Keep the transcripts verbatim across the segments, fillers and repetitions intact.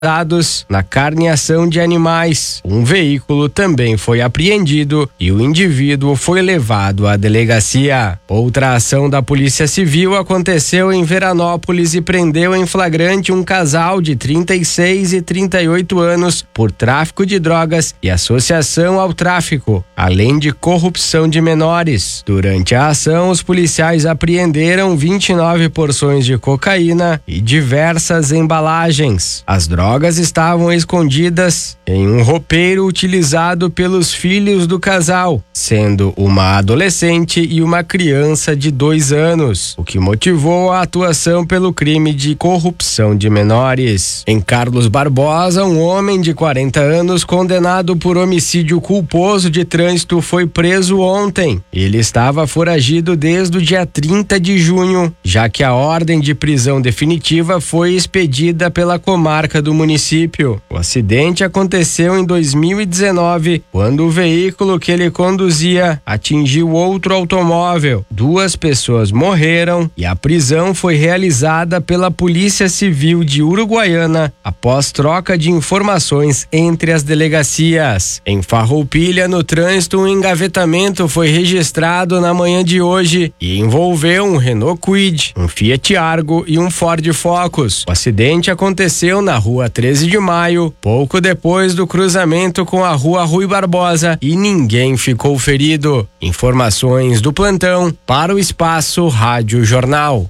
dados na carneação de animais. Um veículo também foi apreendido e o indivíduo foi levado à delegacia. Outra ação da Polícia Civil aconteceu em Veranópolis e prendeu em flagrante um casal de trinta e seis e trinta e oito anos por tráfico de drogas e associação ao tráfico, além de corrupção de menores. Durante a ação, os policiais apreenderam vinte e nove porções de cocaína e diversas embalagens. As drogas drogas estavam escondidas em um roupeiro utilizado pelos filhos do casal, sendo uma adolescente e uma criança de dois anos, o que motivou a atuação pelo crime de corrupção de menores. Em Carlos Barbosa, um homem de quarenta anos condenado por homicídio culposo de trânsito foi preso ontem. Ele estava foragido desde o dia trinta de junho, já que a ordem de prisão definitiva foi expedida pela comarca do município. O acidente aconteceu em dois mil e dezenove, quando o veículo que ele conduzia atingiu outro automóvel. Duas pessoas morreram e a prisão foi realizada pela Polícia Civil de Uruguaiana após troca de informações entre as delegacias. Em Farroupilha, no trânsito, um engavetamento foi registrado na manhã de hoje e envolveu um Renault Kwid, um Fiat Argo e um Ford Focus. O acidente aconteceu na rua treze de maio, pouco depois do cruzamento com a rua Rui Barbosa, e ninguém ficou ferido. Informações do plantão para o Espaço Rádio Jornal.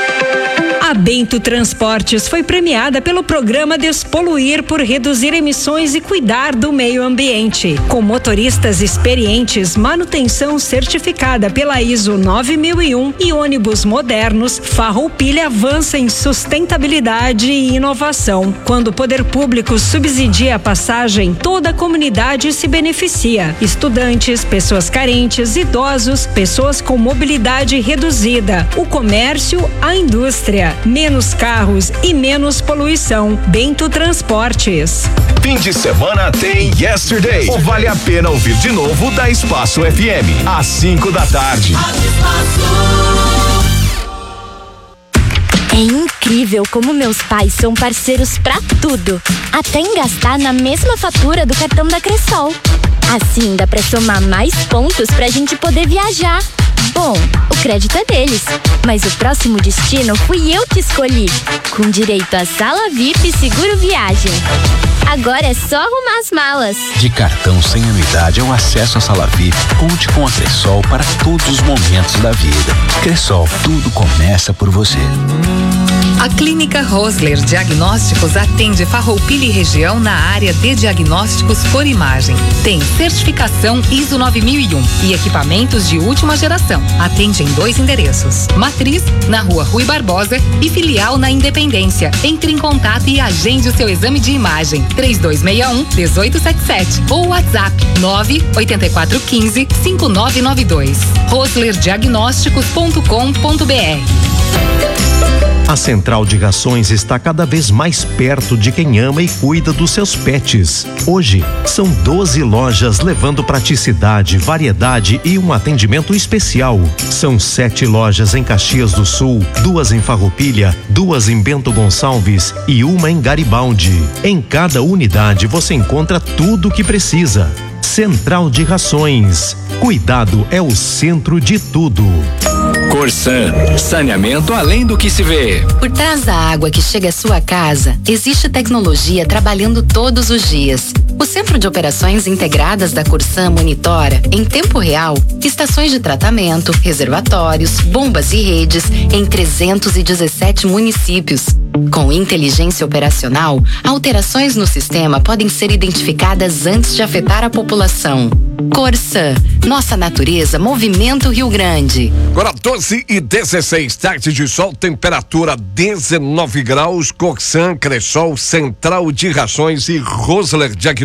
A Bento Transportes foi premiada pelo programa Despoluir por reduzir emissões e cuidar do meio ambiente. Com motoristas experientes, manutenção certificada pela I S O nove mil e um e ônibus modernos, Farroupilha avança em sustentabilidade e inovação. Quando o poder público subsidia a passagem, toda a comunidade se beneficia. Estudantes, pessoas carentes, idosos, pessoas com mobilidade reduzida, o comércio, a indústria. Menos carros e menos poluição. Bento Transportes. Fim de semana tem Yesterday. Ou vale a pena ouvir de novo da Espaço F M, às cinco da tarde. É incrível como meus pais são parceiros pra tudo, até em gastar na mesma fatura do cartão da Cressol. Assim dá pra somar mais pontos pra gente poder viajar. Bom, o crédito é deles, mas o próximo destino fui eu que escolhi, com direito a sala V I P e seguro viagem. Agora é só arrumar as malas. De cartão sem anuidade é um acesso à sala V I P. Conte com a Cressol para todos os momentos da vida. Cressol, tudo começa por você. A Clínica Rosler Diagnósticos atende Farroupilha e região na área de diagnósticos por imagem. Tem certificação I S O nove mil e um e equipamentos de última geração. Atende em dois endereços: Matriz, na rua Rui Barbosa, e filial na Independência. Entre em contato e agende o seu exame de imagem. três dois seis um, um oito sete sete ou WhatsApp nove oito quatro um cinco, cinco nove nove dois. rosler diagnósticos ponto com ponto b r. A Central de Rações está cada vez mais perto de quem ama e cuida dos seus pets. Hoje, são doze lojas levando praticidade, variedade e um atendimento especial. São sete lojas em Caxias do Sul, duas em Farroupilha, duas em Bento Gonçalves e uma em Garibaldi. Em cada unidade você encontra tudo o que precisa. Central de Rações. Cuidado é o centro de tudo. Corsan, saneamento além do que se vê. Por trás da água que chega à sua casa, existe tecnologia trabalhando todos os dias. O Centro de Operações Integradas da Corsan monitora, em tempo real, estações de tratamento, reservatórios, bombas e redes em trezentos e dezessete municípios. Com inteligência operacional, alterações no sistema podem ser identificadas antes de afetar a população. Corsan, nossa natureza movimenta o Rio Grande. Agora doze e dezesseis, tarde de sol, temperatura dezenove graus. Corsan, Cressol, Central de Rações e Rosler Diagnósticos.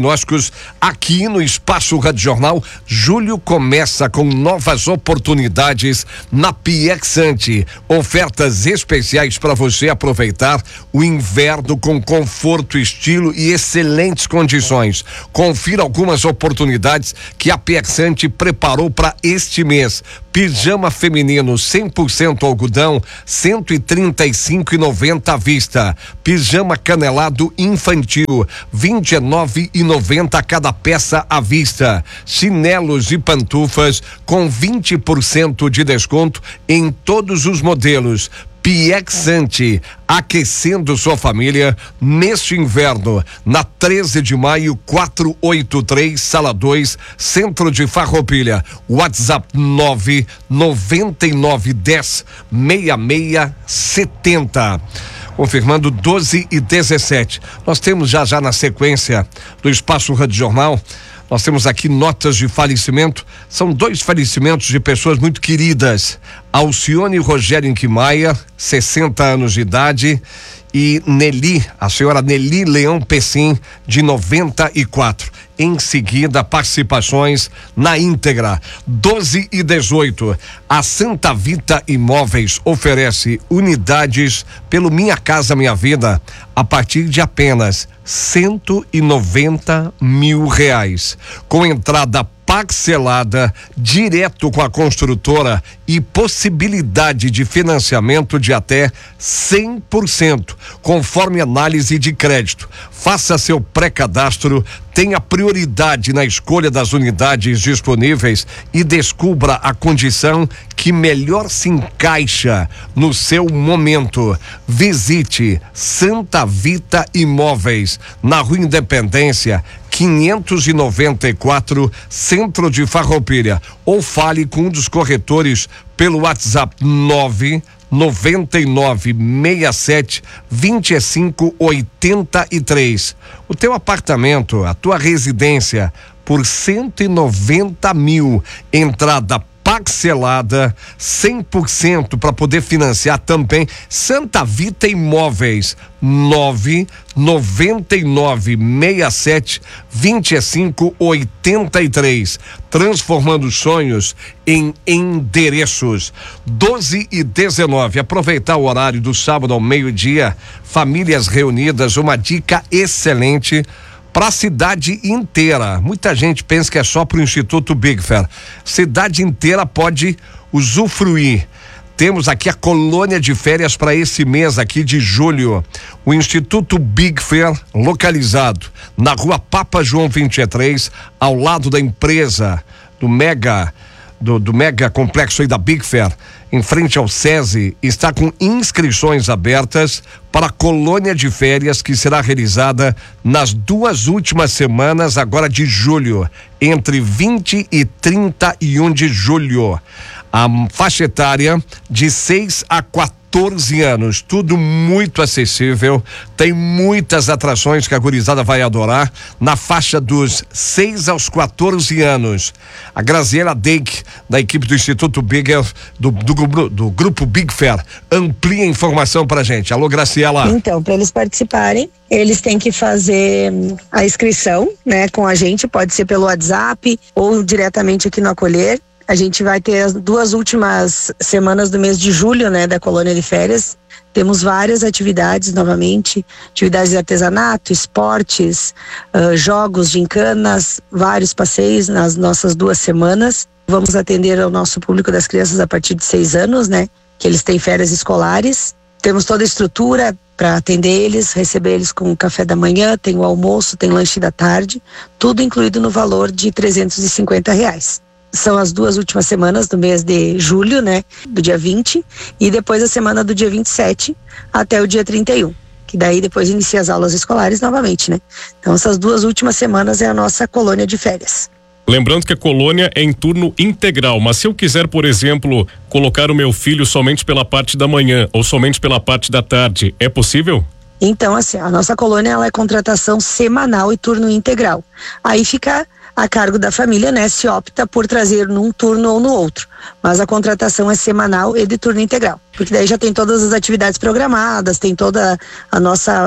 diagnósticos aqui no Espaço Rádio Jornal. Julho começa com novas oportunidades na Piexante. Ofertas especiais para você aproveitar o inverno com conforto, estilo e excelentes condições. Confira algumas oportunidades que a Piexante preparou para este mês. Pijama feminino cem por cento algodão, cento e trinta e cinco e noventa à vista. Pijama canelado infantil, vinte e nove e noventa cada peça à vista. Chinelos e pantufas com vinte por cento de desconto em todos os modelos. Piexante, aquecendo sua família neste inverno, na treze de maio, quatrocentos e oitenta e três, sala dois, centro de Farroupilha. WhatsApp nove nove nove dez seis seis setenta. Confirmando doze e dezessete. Nós temos já já na sequência do Espaço Rádio Jornal, nós temos aqui notas de falecimento. São dois falecimentos de pessoas muito queridas. Alcione Rogério Inquimaia, sessenta anos de idade, e Nelly, a senhora Nelly Leão Pessim, de noventa e quatro. Em seguida, participações na íntegra. doze e dezoito. A Santa Vita Imóveis oferece unidades pelo Minha Casa Minha Vida a partir de apenas cento e noventa mil reais, com entrada parcelada direto com a construtora e possibilidade de financiamento de até cem por cento, conforme análise de crédito. Faça seu pré-cadastro, tenha prioridade na escolha das unidades disponíveis e descubra a condição que melhor se encaixa no seu momento. Visite Santa Vita Imóveis, na Rua Independência, quinhentos e noventa e quatro, centro de Farroupilha, ou fale com um dos corretores pelo WhatsApp nove noventa e nove sessenta e sete vinte e cinco oitenta e três. O teu apartamento, a tua residência, por cento e noventa mil, entrada parcelada, cem por cento para poder financiar também. Santa Vita Imóveis, nove noventa e nove sessenta e sete vinte e cinco oitenta e três, transformando sonhos em endereços. doze e dezenove. Aproveitar o horário do sábado ao meio-dia, famílias reunidas, uma dica excelente para a cidade inteira. Muita gente pensa que é só para o Instituto Big Fair. Cidade inteira pode usufruir. Temos aqui a colônia de férias para esse mês aqui de julho. O Instituto Big Fair, localizado na Rua Papa João vinte e três, ao lado da empresa do Mega do, do Mega Complexo aí da Big Fair, em frente ao SESI, está com inscrições abertas para a colônia de férias que será realizada nas duas últimas semanas agora de julho, entre vinte e trinta e um de julho. A faixa etária de seis a quatorze anos, tudo muito acessível, tem muitas atrações que a gurizada vai adorar. Na faixa dos seis aos quatorze anos, a Graziela Deik, da equipe do Instituto Big, do, do, do Grupo Big Fair, amplia a informação pra gente. Alô, Graciela. Então, para eles participarem, eles têm que fazer a inscrição, né, com a gente, pode ser pelo WhatsApp ou diretamente aqui no Acolher. A gente vai ter as duas últimas semanas do mês de julho, né, da colônia de férias. Temos várias atividades novamente, atividades de artesanato, esportes, uh, jogos, gincanas, vários passeios nas nossas duas semanas. Vamos atender ao nosso público das crianças a partir de seis anos, né, que eles têm férias escolares. Temos toda a estrutura para atender eles, receber eles com o café da manhã, tem o almoço, tem lanche da tarde, tudo incluído no valor de trezentos e cinquenta reais. São as duas últimas semanas do mês de julho, né? Do dia vinte, e depois a semana do dia vinte e sete até o dia trinta e um, que daí depois inicia as aulas escolares novamente, né? Então essas duas últimas semanas é a nossa colônia de férias. Lembrando que a colônia é em turno integral, mas se eu quiser, por exemplo, colocar o meu filho somente pela parte da manhã ou somente pela parte da tarde, é possível? Então, assim, a nossa colônia ela é contratação semanal e turno integral. Aí fica a cargo da família, né, se opta por trazer num turno ou no outro. Mas a contratação é semanal e de turno integral. Porque daí já tem todas as atividades programadas, tem toda a nossa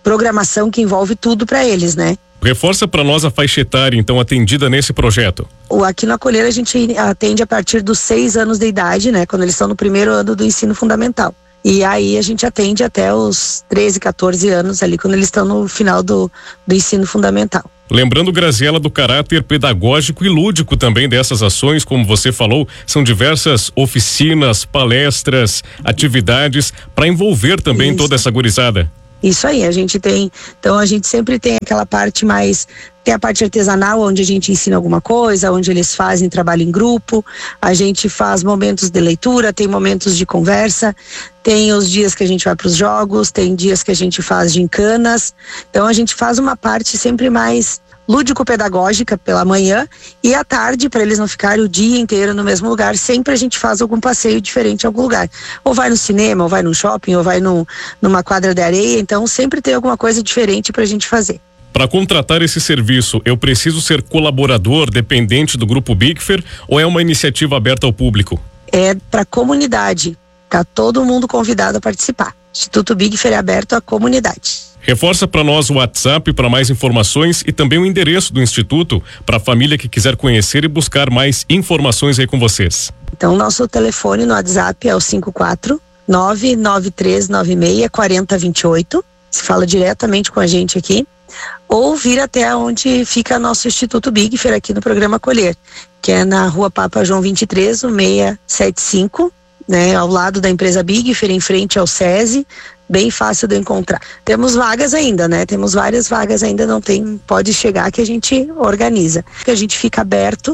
programação que envolve tudo para eles, né? Reforça para nós a faixa etária, então, atendida nesse projeto. O, aqui no Acolher a gente atende a partir dos seis anos de idade, né? Quando eles estão no primeiro ano do ensino fundamental. E aí a gente atende até os treze, quatorze anos ali, quando eles estão no final do, do ensino fundamental. Lembrando, Graziela, do caráter pedagógico e lúdico também dessas ações, como você falou, são diversas oficinas, palestras, atividades para envolver também Isso. toda essa gurizada. Isso aí, a gente tem, então a gente sempre tem aquela parte mais, tem a parte artesanal onde a gente ensina alguma coisa, onde eles fazem trabalho em grupo, a gente faz momentos de leitura, tem momentos de conversa, tem os dias que a gente vai para os jogos, tem dias que a gente faz gincanas, então a gente faz uma parte sempre mais lúdico-pedagógica pela manhã e à tarde, para eles não ficarem o dia inteiro no mesmo lugar, sempre a gente faz algum passeio diferente em algum lugar. Ou vai no cinema, ou vai no shopping, ou vai no, numa quadra de areia, então sempre tem alguma coisa diferente para a gente fazer. Para contratar esse serviço, eu preciso ser colaborador, dependente do Grupo Bigfer, ou é uma iniciativa aberta ao público? É para a comunidade, tá todo mundo convidado a participar. Instituto Bigfer é aberto à comunidade. Reforça para nós o WhatsApp para mais informações e também o endereço do Instituto para a família que quiser conhecer e buscar mais informações aí com vocês. Então, nosso telefone no WhatsApp é o cinco quatro nove nove três nove seis quatro zero dois oito. Se fala diretamente com a gente aqui. Ou vir até onde fica nosso Instituto Bigfer aqui no programa Acolher, que é na Rua Papa João vinte e três, o seiscentos e setenta e cinco, né, ao lado da empresa Bigfer, em frente ao SESI. Bem fácil de encontrar. Temos vagas ainda, né? Temos várias vagas ainda, não tem, pode chegar que a gente organiza. Que a gente fica aberto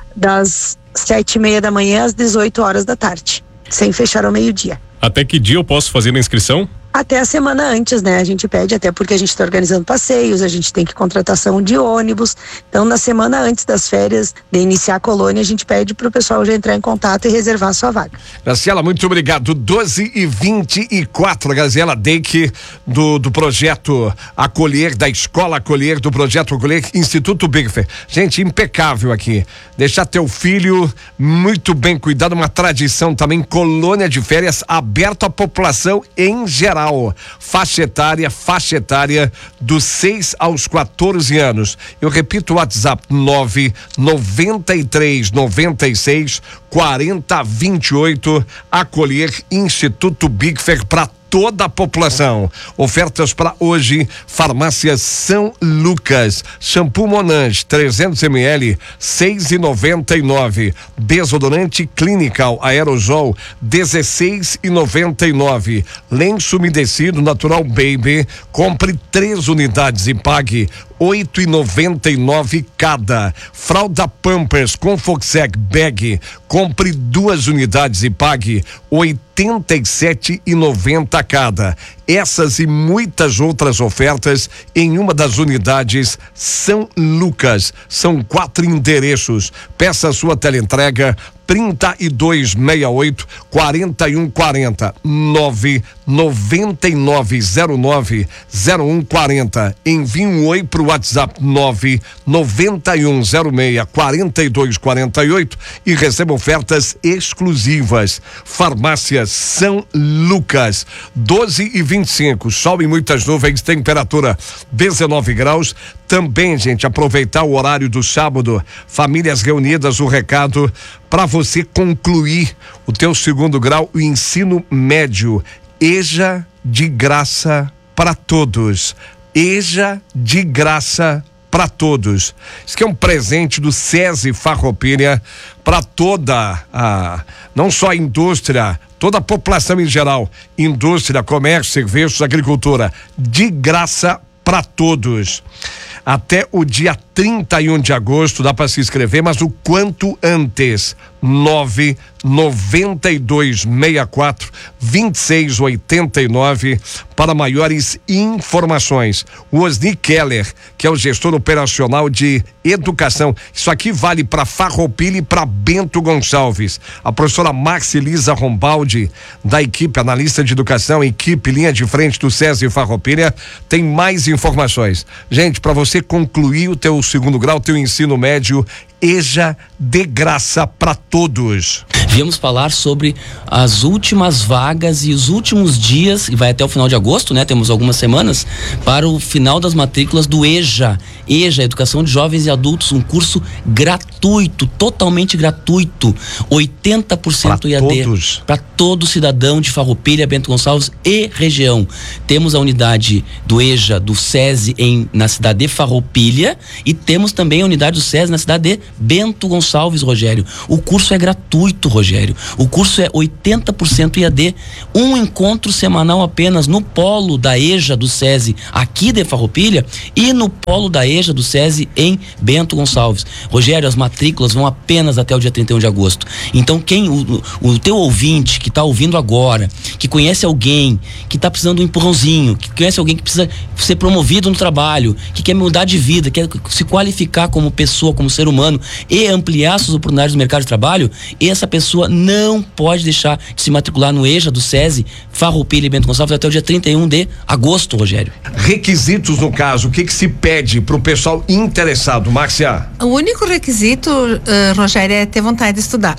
das sete e meia da manhã às dezoito horas da tarde, sem fechar ao meio-dia. Até que dia eu posso fazer a inscrição? Até a semana antes, né? A gente pede, até porque a gente está organizando passeios, a gente tem que contratação de ônibus. Então, na semana antes das férias, de iniciar a colônia, a gente pede para o pessoal já entrar em contato e reservar a sua vaga. Graziela, muito obrigado. doze e vinte e quatro, Graziela Deck, do, do projeto Acolher, da Escola Acolher, do projeto Acolher, Instituto Bigfer. Gente, impecável aqui. Deixar teu filho muito bem cuidado, uma tradição também, colônia de férias aberta à população em geral. Faixa etária, faixa etária dos seis aos quatorze anos. Eu repito o WhatsApp: nove noventa e três noventa e seis quarenta vinte e oito. Acolher, Instituto Bigfer para toda a população. Ofertas para hoje: Farmácia São Lucas, shampoo Monange trezentos mililitros, seis e noventa e nove. Desodorante Clinical Aerosol, dezesseis e noventa e nove. Lenço umedecido Natural Baby, compre três unidades e pague oito e noventa e nove cada. Fralda Pampers com Foxec Bag, compre duas unidades e pague oitenta e sete e noventa cada. Essas e muitas outras ofertas em uma das unidades São Lucas. São quatro endereços. Peça sua teleentrega trinta e dois sessenta e oito quarenta e um quarenta, nove noventa e nove zero nove zero um quarenta. Envie um oi pro WhatsApp nove noventa e um zero seis quarenta e dois quarenta e oito e receba ofertas exclusivas. Farmácia São Lucas, doze e vinte e cinco, sol e muitas nuvens, temperatura dezenove graus. Também, gente, aproveitar o horário do sábado, famílias reunidas, o recado para você concluir o teu segundo grau, o ensino médio. EJA de graça para todos. EJA de graça para todos. Isso aqui é um presente do SESI Farroupilha para toda a, não só a indústria, toda a população em geral, indústria, comércio, serviços, agricultura, de graça para todos. Até o dia trinta e um de agosto dá para se inscrever, mas o quanto antes. nove noventa e dois sessenta e quatro vinte e seis oitenta e nove para maiores informações. O Osni Keller, que é o gestor operacional de educação. Isso aqui vale para Farroupilha e para Bento Gonçalves. A professora Maxi Lisa Rombaldi, da equipe analista de educação, equipe linha de frente do SESI Farroupilha, tem mais informações. Gente, para você você concluir o teu segundo grau, teu ensino médio, EJA de graça para todos. Viemos falar sobre as últimas vagas e os últimos dias, e vai até o final de agosto, né? Temos algumas semanas, para o final das matrículas do EJA. EJA, Educação de Jovens e Adultos, um curso gratuito, totalmente gratuito, oitenta por cento pra I A D. Todos. Para todo cidadão de Farroupilha, Bento Gonçalves e região. Temos a unidade do EJA, do SESI em, na cidade de Farroupilha, e temos também a unidade do SESI na cidade de Bento Gonçalves, Rogério. O curso é gratuito, Rogério. O curso é oitenta por cento I A D. Um encontro semanal apenas no polo da EJA do SESI aqui de Farroupilha e no polo da EJA do SESI em Bento Gonçalves. Rogério, as matrículas vão apenas até o dia trinta e um de agosto. Então quem, o, o teu ouvinte que está ouvindo agora, que conhece alguém que está precisando de um empurrãozinho, que conhece alguém que precisa ser promovido no trabalho, que quer mudar de vida, quer se qualificar como pessoa, como ser humano e ampliar suas oportunidades no mercado de trabalho, essa pessoa não pode deixar de se matricular no EJA do SESI, Farroupilha e Bento Gonçalves até o dia trinta e um de agosto, Rogério. Requisitos no caso, o que que se pede pro pessoal interessado, Márcia? O único requisito, uh, Rogério, é ter vontade de estudar.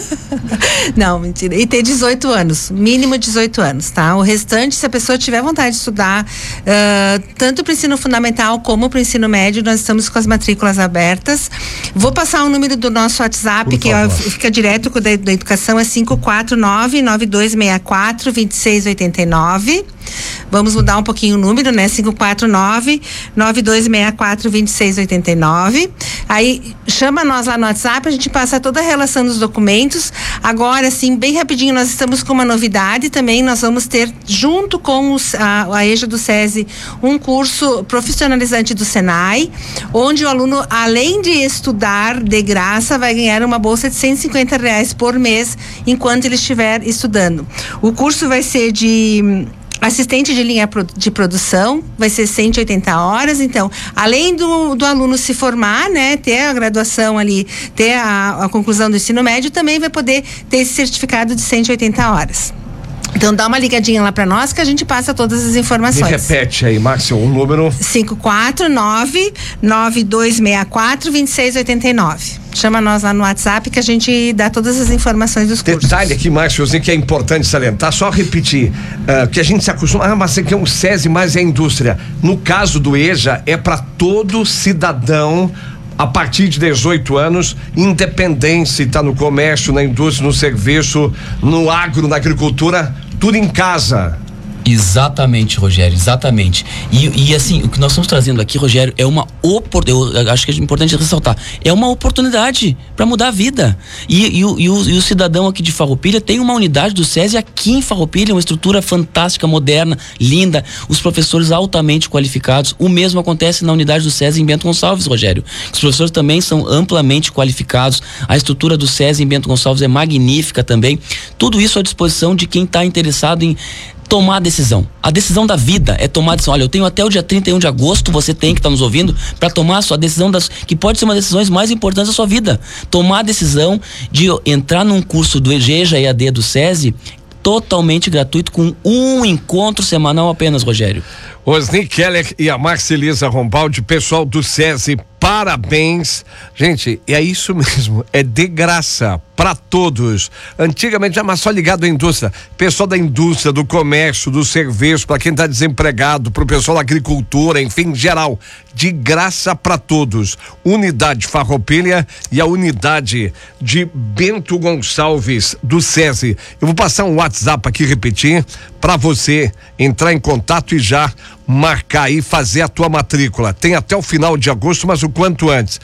Não, mentira. E ter dezoito anos, mínimo dezoito anos, tá? O restante, se a pessoa tiver vontade de estudar, uh, tanto para o ensino fundamental como para o ensino médio, nós estamos com as matrículas abertas. Vou passar o número do nosso WhatsApp, que ó, fica direto com o da, da educação, é cinco quatro nove, nove dois seis quatro, dois seis oito nove. Vamos mudar um pouquinho o número, né? cinco quatro nove, nove dois seis quatro, dois seis oito nove. Aí chama nós lá no WhatsApp, a gente passa toda a relação dos documentos. Agora, assim, bem rapidinho, nós estamos com uma novidade também. Nós vamos ter, junto com os, a, a EJA do SESI, um curso profissionalizante do Senai, onde o aluno, além de estudar de graça, vai ganhar uma bolsa de cento e cinquenta reais por mês enquanto ele estiver estudando. O curso vai ser de assistente de linha de produção, vai ser cento e oitenta horas. Então, além do, do aluno se formar, né, ter a graduação ali, ter a, a conclusão do ensino médio, também vai poder ter esse certificado de cento e oitenta horas. Então dá uma ligadinha lá para nós que a gente passa todas as informações. Me repete aí, Márcio, o número cinco quatro nove, nove dois seis quatro, dois seis oito nove. Chama nós lá no WhatsApp que a gente dá todas as informações dos cursos. Detalhe aqui, Márcio, que é importante salientar, só repetir, uh, que a gente se acostuma, ah, mas aqui é um SESI, mas é indústria. No caso do EJA, é para todo cidadão a partir de dezoito anos, independente se está no comércio, na indústria, no serviço, no agro, na agricultura, tudo em casa. Exatamente, Rogério, exatamente. E, e assim, o que nós estamos trazendo aqui, Rogério, é uma oportunidade, eu acho que é importante ressaltar, é uma oportunidade para mudar a vida. E, e, o, e, o, e o cidadão aqui de Farroupilha tem uma unidade do SESI aqui em Farroupilha, uma estrutura fantástica, moderna, linda, os professores altamente qualificados. O mesmo acontece na unidade do SESI em Bento Gonçalves, Rogério. Os professores também são amplamente qualificados, a estrutura do SESI em Bento Gonçalves é magnífica também. Tudo isso à disposição de quem está interessado em tomar a decisão. A decisão da vida é tomar a decisão. Olha, eu tenho até o dia trinta e um de agosto, você tem que estar tá nos ouvindo, para tomar a sua decisão, das, que pode ser uma das decisões mais importantes da sua vida. Tomar a decisão de entrar num curso do EJA E A D do SESI totalmente gratuito, com um encontro semanal apenas, Rogério. Osni Keller e a Marcelisa Rombaldi, pessoal do SESI, parabéns. Gente, é isso mesmo, é de graça para todos. Antigamente já mas só ligado à indústria. Pessoal da indústria, do comércio, do serviço, para quem está desempregado, para o pessoal da agricultura, enfim, em geral, de graça para todos. Unidade Farroupilha e a unidade de Bento Gonçalves do SESI. Eu vou passar um WhatsApp aqui, repetir, para você entrar em contato e já marcar e fazer a tua matrícula. Tem até o final de agosto, mas o quanto antes.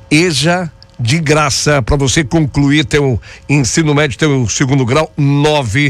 EJA de graça para você concluir teu ensino médio, teu segundo grau, nove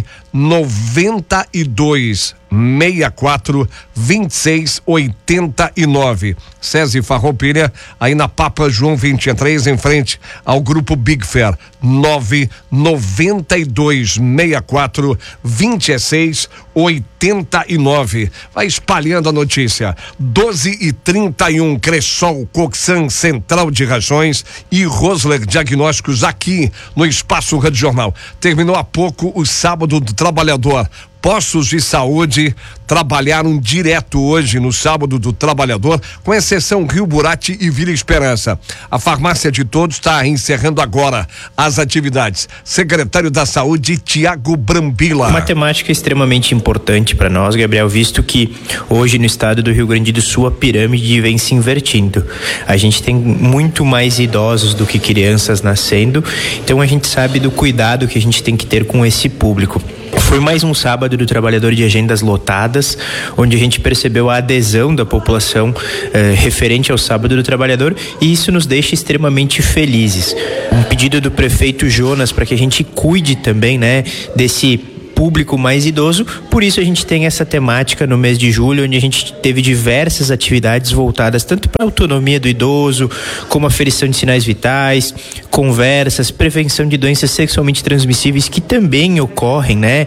noventa e dois seis quatro, dois seis oito nove. SESI Farroupilha, aí na Papa João vinte e três, em frente ao grupo Big Fair. nove noventa e dois seis quatro, dois seis oito nove. Vai espalhando a notícia. doze e trinta e um, Cressol, Coxan, Central de Rações e Rosler Diagnósticos aqui no Espaço Rádio Jornal. Terminou há pouco o Sábado do Trabalhador. Postos de saúde trabalharam direto hoje no Sábado do Trabalhador, com exceção Rio Burati e Vila Esperança. A Farmácia de Todos está encerrando agora as atividades. Secretário da Saúde, Tiago Brambila. Uma temática extremamente importante para nós, Gabriel, visto que hoje no estado do Rio Grande do Sul a pirâmide vem se invertindo. A gente tem muito mais idosos do que crianças nascendo, então a gente sabe do cuidado que a gente tem que ter com esse público. Foi mais um Sábado do Trabalhador de agendas lotadas, onde a gente percebeu a adesão da população eh, referente ao Sábado do Trabalhador, e isso nos deixa extremamente felizes. Um pedido do prefeito Jonas para que a gente cuide também, né, desse público mais idoso, por isso a gente tem essa temática no mês de julho, onde a gente teve diversas atividades voltadas tanto para a autonomia do idoso, como aferição de sinais vitais, conversas, prevenção de doenças sexualmente transmissíveis que também ocorrem, né,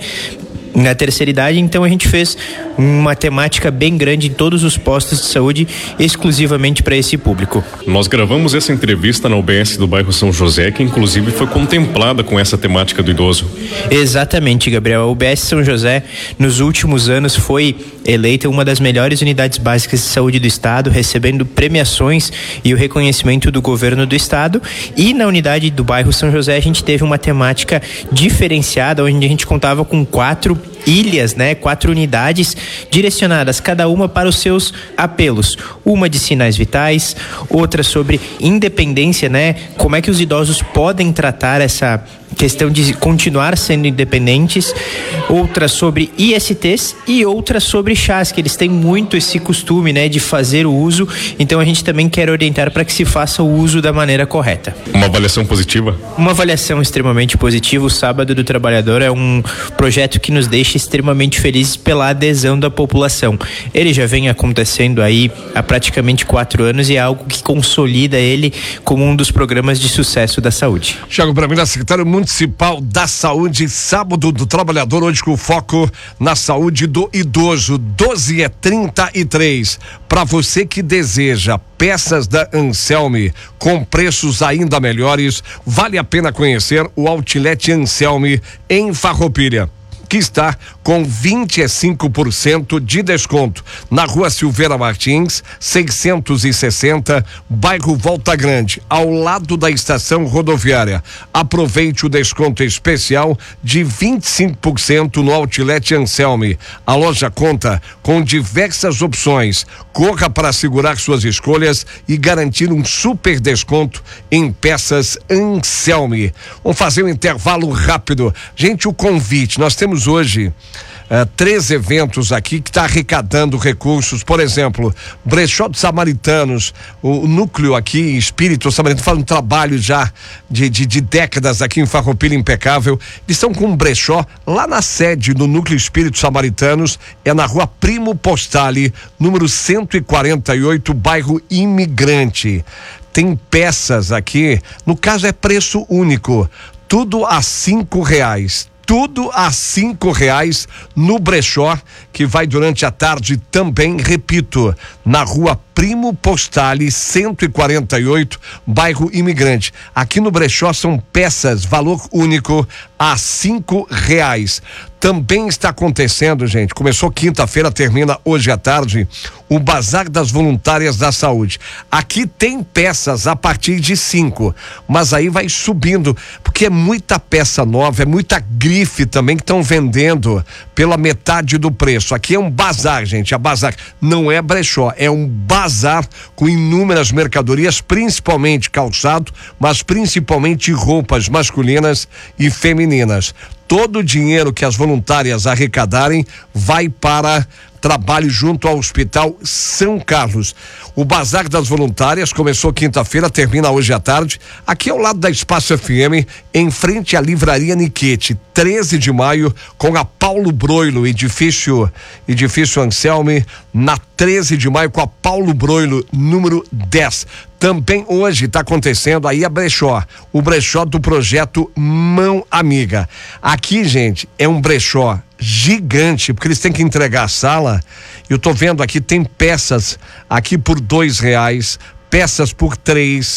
na terceira idade. Então a gente fez uma temática bem grande em todos os postos de saúde, exclusivamente para esse público. Nós gravamos essa entrevista na U B S do bairro São José, que inclusive foi contemplada com essa temática do idoso. Exatamente, Gabriel. A U B S São José, nos últimos anos, foi eleita uma das melhores unidades básicas de saúde do estado, recebendo premiações e o reconhecimento do governo do estado. E na unidade do bairro São José a gente teve uma temática diferenciada, onde a gente contava com quatro ilhas, né? Quatro unidades direcionadas, cada uma para os seus apelos. Uma de sinais vitais, outra sobre independência, né? Como é que os idosos podem tratar essa questão de continuar sendo independentes, outra sobre I S Ts e outra sobre chás, que eles têm muito esse costume, né, de fazer o uso. Então a gente também quer orientar para que se faça o uso da maneira correta. Uma avaliação positiva? Uma avaliação extremamente positiva. O Sábado do Trabalhador é um projeto que nos deixa extremamente felizes pela adesão da população. Ele já vem acontecendo aí há praticamente quatro anos e é algo que consolida ele como um dos programas de sucesso da saúde. Tiago Brambila, secretário municipal da Saúde, Sábado do Trabalhador, hoje com foco na saúde do idoso. doze e trinta e três. Para você que deseja peças da Anselme com preços ainda melhores, vale a pena conhecer o Outlet Anselme em Farroupilha, que está com vinte e cinco por cento de desconto na Rua Silveira Martins, seiscentos e sessenta, bairro Volta Grande, ao lado da estação rodoviária. Aproveite o desconto especial de vinte e cinco por cento no Outlet Anselme. A loja conta com diversas opções. Corra para assegurar suas escolhas e garantir um super desconto em peças Anselme. Vamos fazer um intervalo rápido. Gente, o convite, nós temos hoje uh, três eventos aqui que está arrecadando recursos. Por exemplo, Brechó dos Samaritanos, o, o núcleo aqui, Espírito Samaritano, faz um trabalho já de, de, de décadas aqui em Farroupilha impecável. Eles estão com um brechó lá na sede do núcleo Espírito Samaritanos, é na Rua Primo Postali, número cento e quarenta e oito, bairro Imigrante. Tem peças aqui, no caso é preço único, tudo a cinco reais. Tudo a cinco reais no brechó, que vai durante a tarde também, repito, na Rua Primo Postali, cento e quarenta e oito, bairro Imigrante. Aqui no brechó são peças, valor único, a cinco reais. Também está acontecendo, gente, começou quinta-feira, termina hoje à tarde, o Bazar das Voluntárias da Saúde. Aqui tem peças a partir de cinco, mas aí vai subindo, porque é muita peça nova, é muita grife também que estão vendendo pela metade do preço. Aqui é um bazar, gente, é bazar, não é brechó, é um bazar com inúmeras mercadorias, principalmente calçado, mas principalmente roupas masculinas e femininas. Todo o dinheiro que as voluntárias arrecadarem vai para trabalho junto ao Hospital São Carlos. O Bazar das Voluntárias começou quinta-feira, termina hoje à tarde, aqui ao lado da Espaço F M, em frente à Livraria Niquete, treze de maio, com a Paulo Broilo, edifício, edifício Anselme, na treze de maio, com a Paulo Broilo, número dez. Também hoje está acontecendo aí a brechó, o brechó do projeto Mão Amiga. Aqui, gente, é um brechó gigante, porque eles têm que entregar a sala. Eu tô vendo aqui, tem peças aqui por dois reais, peças por três,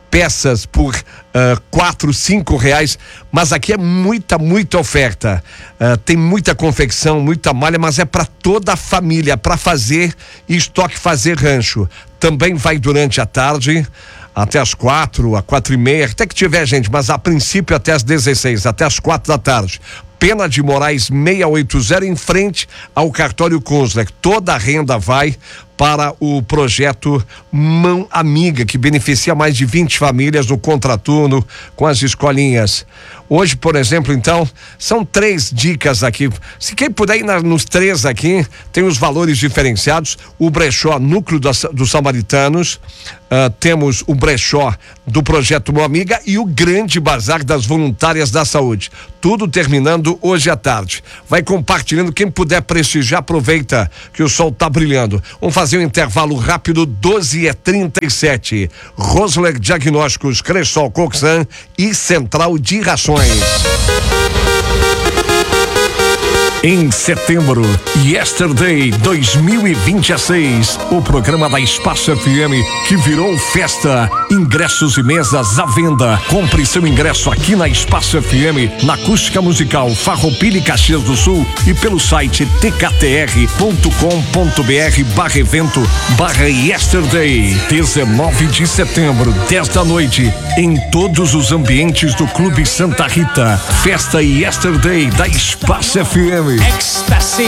peças por uh, quatro, cinco reais, mas aqui é muita, muita oferta. Uh, tem muita confecção, muita malha, mas é para toda a família, para fazer estoque, fazer rancho. Também vai durante a tarde, até as quatro, a quatro e meia, até que tiver gente, mas a princípio até as dezesseis, até as quatro da tarde. Pena de Moraes seiscentos e oitenta, em frente ao cartório Kunzler. Toda a renda vai para o projeto Mão Amiga, que beneficia mais de vinte famílias no contraturno com as escolinhas. Hoje, por exemplo, então, são três dicas aqui. Se quem puder ir na, nos três aqui, tem os valores diferenciados. O brechó Núcleo das, dos Samaritanos, uh, temos o brechó do projeto Mão Amiga e o grande bazar das voluntárias da saúde. Tudo terminando hoje à tarde. Vai compartilhando, quem puder prestigiar, aproveita que o sol tá brilhando. Vamos fazer um intervalo rápido, doze e trinta e sete. Rosler Diagnósticos, Cressol Coxan e Central de Rações. Em setembro, Yesterday dois mil e vinte e seis, o programa da Espaço F M que virou festa. Ingressos e mesas à venda. Compre seu ingresso aqui na Espaço F M, na Acústica Musical Farroupilha e Caxias do Sul e pelo site t k t r ponto com ponto b r barra evento barra Yesterday. dezenove de setembro, dez da noite, em todos os ambientes do Clube Santa Rita. Festa Yesterday da Espaço F M. Ecstasy.